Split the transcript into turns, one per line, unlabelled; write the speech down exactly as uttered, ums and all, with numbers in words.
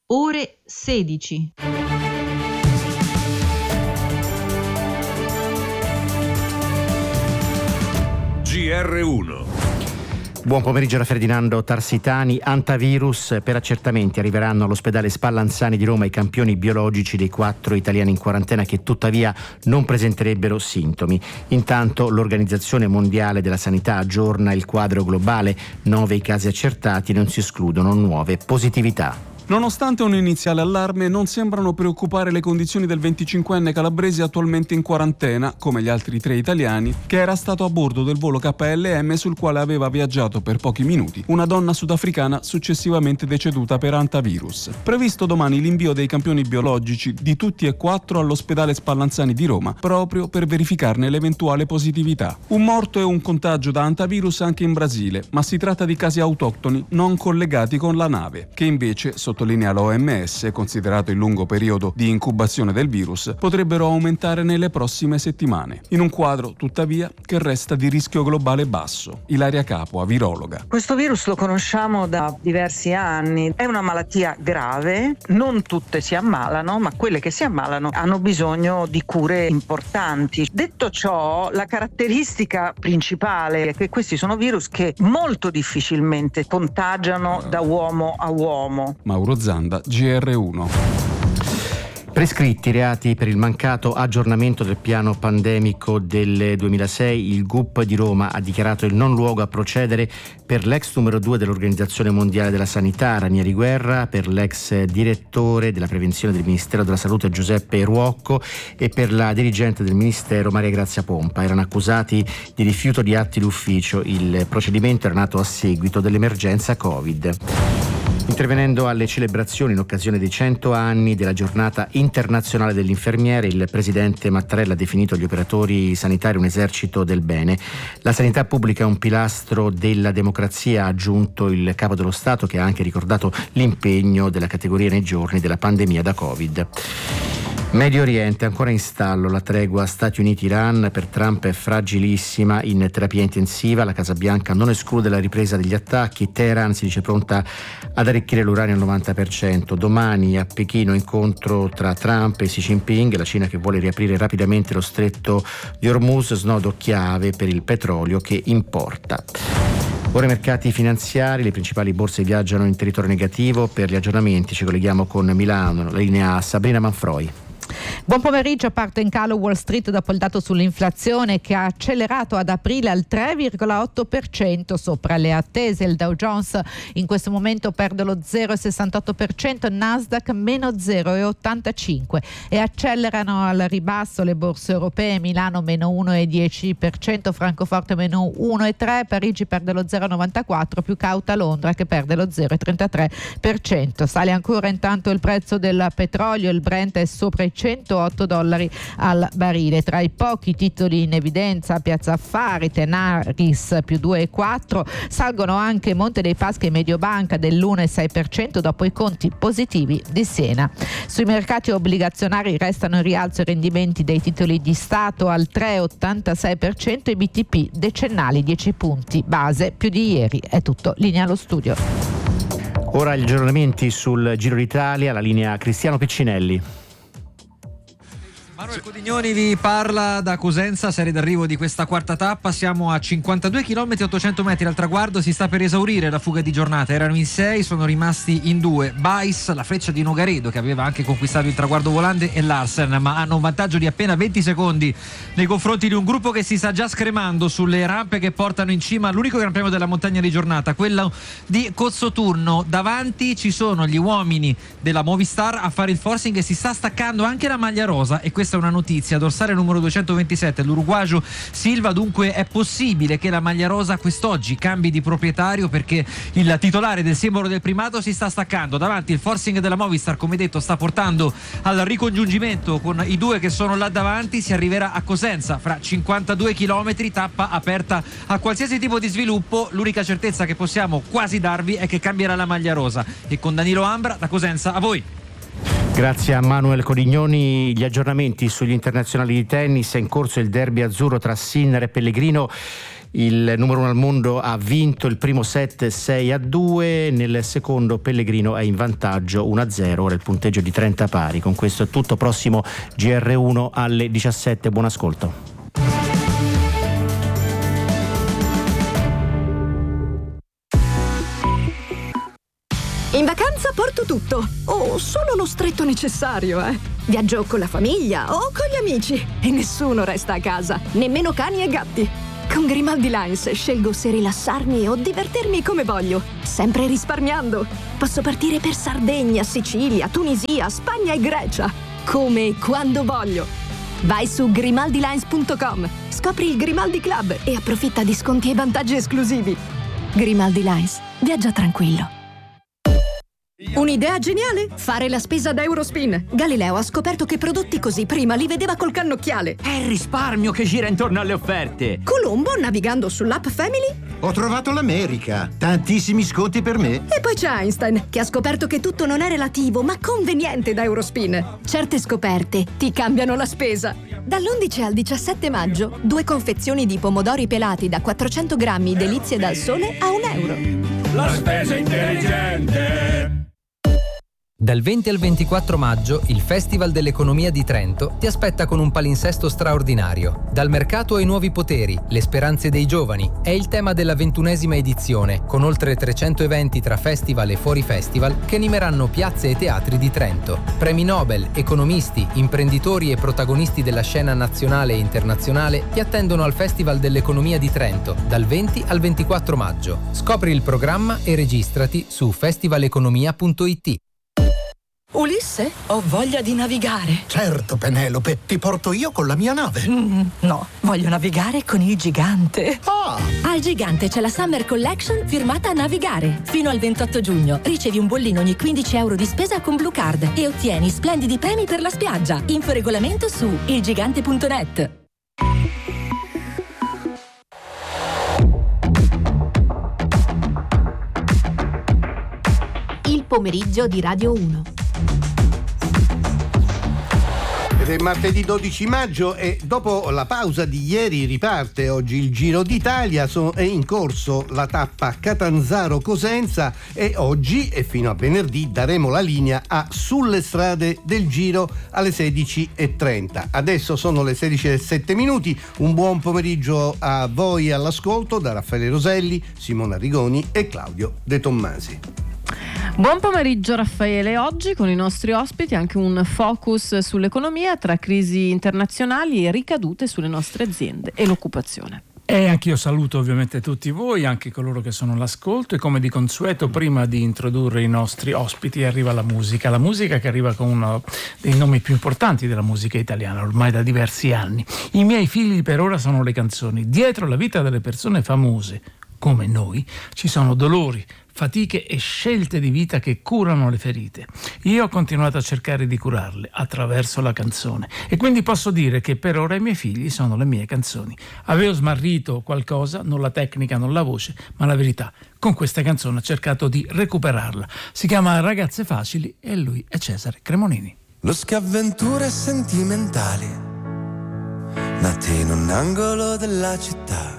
ore sedici.
G R uno.
Buon pomeriggio da Ferdinando Tarsitani. Antivirus. Per accertamenti arriveranno all'ospedale Spallanzani di Roma i campioni biologici dei quattro italiani in quarantena che tuttavia non presenterebbero sintomi. Intanto l'Organizzazione Mondiale della Sanità aggiorna il quadro globale. Nove i casi accertati, non si escludono nuove positività.
Nonostante un iniziale allarme, non sembrano preoccupare le condizioni del venticinquenne calabrese attualmente in quarantena, come gli altri tre italiani, che era stato a bordo del volo K L M sul quale aveva viaggiato per pochi minuti una donna sudafricana successivamente deceduta per antivirus. Previsto domani l'invio dei campioni biologici di tutti e quattro all'ospedale Spallanzani di Roma, proprio per verificarne l'eventuale positività. Un morto e un contagio da antivirus anche in Brasile, ma si tratta di casi autoctoni non collegati con la nave, che invece, sottolinea l'O M S, considerato il lungo periodo di incubazione del virus, potrebbero aumentare nelle prossime settimane. In un quadro, tuttavia, che resta di rischio globale basso. Ilaria Capua, virologa.
Questo virus lo conosciamo da diversi anni. È una malattia grave, non tutte si ammalano, ma quelle che si ammalano hanno bisogno di cure importanti. Detto ciò, la caratteristica principale è che questi sono virus che molto difficilmente contagiano da uomo a uomo.
Mauro Zanda, G R uno.
Prescritti i reati per il mancato aggiornamento del piano pandemico del duemilasei, il G U P di Roma ha dichiarato il non luogo a procedere per l'ex numero due dell'Organizzazione Mondiale della Sanità, Ranieri Guerra, per l'ex direttore della prevenzione del Ministero della Salute Giuseppe Ruocco e per la dirigente del Ministero Maria Grazia Pompa. Erano accusati di rifiuto di atti d'ufficio. Il procedimento era nato a seguito dell'emergenza Covid. Intervenendo alle celebrazioni in occasione dei cento anni della giornata internazionale dell'infermiere, il presidente Mattarella ha definito gli operatori sanitari un esercito del bene. La sanità pubblica è un pilastro della democrazia, ha aggiunto il capo dello Stato, che ha anche ricordato l'impegno della categoria nei giorni della pandemia da Covid. Medio Oriente, ancora in stallo la tregua Stati Uniti-Iran. Per Trump è fragilissima, in terapia intensiva. La Casa Bianca non esclude la ripresa degli attacchi. Teheran si dice pronta ad arricchire l'uranio al novanta per cento. Domani a Pechino incontro tra Trump e Xi Jinping. La Cina che vuole riaprire rapidamente lo stretto di Hormuz, snodo chiave per il petrolio che importa. Ora i mercati finanziari, le principali borse viaggiano in territorio negativo. Per gli aggiornamenti ci colleghiamo con Milano, la linea Sabrina Manfroi.
Buon pomeriggio. Parte in calo Wall Street dopo il dato sull'inflazione che ha accelerato ad aprile al tre virgola otto per cento sopra le attese. Il Dow Jones in questo momento perde lo zero virgola sessantotto per cento, Nasdaq meno zero virgola ottantacinque per cento e accelerano al ribasso le borse europee. Milano meno uno virgola dieci per cento, Francoforte meno uno virgola tre per cento, Parigi perde lo zero virgola novantaquattro per cento, più cauta Londra che perde lo zero virgola trentatré per cento. Sale ancora intanto il prezzo del petrolio, il Brent è sopra i centootto dollari al barile. Tra i pochi titoli in evidenza Piazza Affari, Tenaris più due virgola quattro per cento, salgono anche Monte dei Paschi e Mediobanca dell'uno virgola sei per cento dopo i conti positivi di Siena. Sui mercati obbligazionari restano in rialzo i rendimenti dei titoli di Stato al tre virgola ottantasei per cento e B T P decennali dieci punti base più di ieri. È tutto, linea allo studio.
Ora gli aggiornamenti sul Giro d'Italia, la linea Cristiano Piccinelli.
Manuel Codignoni vi parla da Cosenza, serie d'arrivo di questa quarta tappa. Siamo a cinquantadue chilometri ottocento metri al traguardo, si sta per esaurire la fuga di giornata. Erano in sei, sono rimasti in due Bais, la Freccia di Nogaredo che aveva anche conquistato il traguardo volante, e Larsen, ma hanno un vantaggio di appena venti secondi nei confronti di un gruppo che si sta già scremando sulle rampe che portano in cima all'unico Gran Premio della montagna di giornata, quello di Cozzoturno. Davanti ci sono gli uomini della Movistar a fare il forcing e si sta staccando anche la maglia rosa, e questa è una notizia. Dorsale numero duecentoventisette, l'uruguagio Silva. Dunque è possibile che la maglia rosa quest'oggi cambi di proprietario, perché il titolare del simbolo del primato si sta staccando. Davanti il forcing della Movistar, come detto, sta portando al ricongiungimento con i due che sono là davanti. Si arriverà a Cosenza fra cinquantadue chilometri, tappa aperta a qualsiasi tipo di sviluppo. L'unica certezza che possiamo quasi darvi è che cambierà la maglia rosa. E con Danilo Ambra da Cosenza a voi.
Grazie a Manuel Codignoni. Gli aggiornamenti sugli internazionali di tennis. È in corso il derby azzurro tra Sinner e Pellegrino. Il numero uno al mondo ha vinto il primo set sei a due, nel secondo Pellegrino è in vantaggio uno a zero, ora il punteggio di trenta pari. Con questo è tutto, prossimo G R uno alle diciassette, buon ascolto.
In vacanza porto tutto, o solo lo stretto necessario, eh. Viaggio con la famiglia o con gli amici e nessuno resta a casa, nemmeno cani e gatti. Con Grimaldi Lines scelgo se rilassarmi o divertirmi come voglio, sempre risparmiando. Posso partire per Sardegna, Sicilia, Tunisia, Spagna e Grecia, come e quando voglio. Vai su grimaldi lines punto com, scopri il Grimaldi Club e approfitta di sconti e vantaggi esclusivi. Grimaldi Lines, viaggia tranquillo. Un'idea geniale? Fare la spesa da Eurospin. Galileo ha scoperto che prodotti così prima li vedeva col cannocchiale.
È il risparmio che gira intorno alle offerte.
Colombo, navigando sull'app Family,
ho trovato l'America. Tantissimi sconti per me.
E poi c'è Einstein, che ha scoperto che tutto non è relativo, ma conveniente da Eurospin. Certe scoperte ti cambiano la spesa. Dall'undici al diciassette maggio, due confezioni di pomodori pelati da quattrocento grammi delizie dal sole a un euro.
La spesa intelligente.
Dal venti al ventiquattro maggio il Festival dell'Economia di Trento ti aspetta con un palinsesto straordinario. Dal mercato ai nuovi poteri, le speranze dei giovani è il tema della ventunesima edizione, con oltre trecento eventi tra festival e fuori festival che animeranno piazze e teatri di Trento. Premi Nobel, economisti, imprenditori e protagonisti della scena nazionale e internazionale ti attendono al Festival dell'Economia di Trento dal venti al ventiquattro maggio. Scopri il programma e registrati su festivaleconomia punto it.
Ulisse, ho voglia di navigare.
Certo, Penelope, ti porto io con la mia nave.
Mm, no, voglio navigare con il Gigante.
Ah!
Al Gigante c'è la Summer Collection firmata a Navigare. Fino al ventotto giugno ricevi un bollino ogni quindici euro di spesa con Blue Card e ottieni splendidi premi per la spiaggia. Info regolamento su il gigante punto net.
Il pomeriggio di Radio uno.
Ed è martedì dodici maggio e dopo la pausa di ieri riparte oggi il Giro d'Italia. So, è in corso la tappa Catanzaro-Cosenza e oggi e fino a venerdì daremo la linea a Sulle strade del Giro alle sedici e trenta. Adesso sono le sedici e sette minuti. Un buon pomeriggio a voi all'ascolto da Raffaele Roselli, Simona Rigoni e Claudio De Tommasi.
Buon pomeriggio Raffaele, oggi con i nostri ospiti anche un focus sull'economia tra crisi internazionali e ricadute sulle nostre aziende e l'occupazione.
E anch'io saluto ovviamente tutti voi, anche coloro che sono all'ascolto, e come di consueto prima di introdurre i nostri ospiti arriva la musica, la musica che arriva con uno dei nomi più importanti della musica italiana ormai da diversi anni. I miei figli per ora sono le canzoni. Dietro la vita delle persone famose come noi ci sono dolori, fatiche e scelte di vita che curano le ferite. Io ho continuato a cercare di curarle attraverso la canzone e quindi posso dire che per ora i miei figli sono le mie canzoni. Avevo smarrito qualcosa, non la tecnica, non la voce, ma la verità. Con questa canzone ho cercato di recuperarla. Si chiama Ragazze Facili e lui è Cesare Cremonini.
Lo avventure sentimentali nate in un angolo della città.